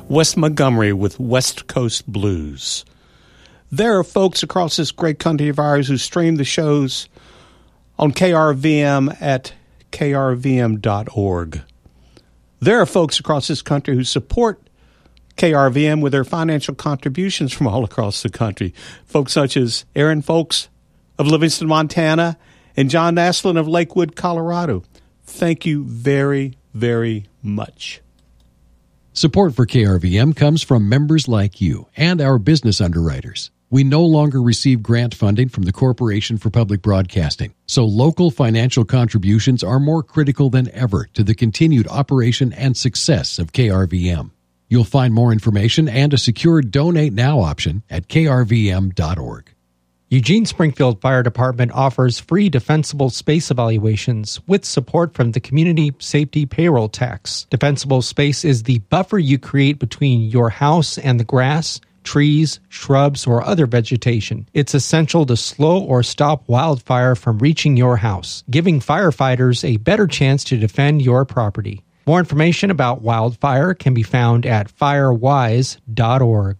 Wes Montgomery with West Coast Blues. There are folks across this great country of ours who stream the shows on KRVM at krvm.org. There are folks across this country who support KRVM with their financial contributions from all across the country. Folks such as Aaron Folks of Livingston, Montana, and John Naslin of Lakewood, Colorado. Thank you very, very much. Support for KRVM comes from members like you and our business underwriters. We no longer receive grant funding from the Corporation for Public Broadcasting, so local financial contributions are more critical than ever to the continued operation and success of KRVM. You'll find more information and a secure Donate Now option at krvm.org. Eugene Springfield Fire Department offers free defensible space evaluations with support from the Community Safety Payroll Tax. Defensible space is the buffer you create between your house and the grass, trees, shrubs, or other vegetation. It's essential to slow or stop wildfire from reaching your house, giving firefighters a better chance to defend your property. More information about wildfire can be found at firewise.org.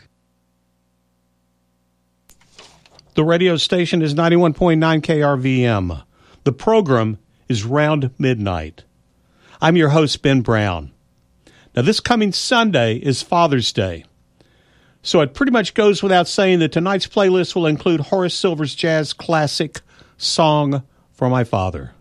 The radio station is 91.9 KRVM. The program is Round Midnight. I'm your host, Ben Brown. Now, this coming Sunday is Father's Day. So it pretty much goes without saying that tonight's playlist will include Horace Silver's jazz classic, Song for My Father.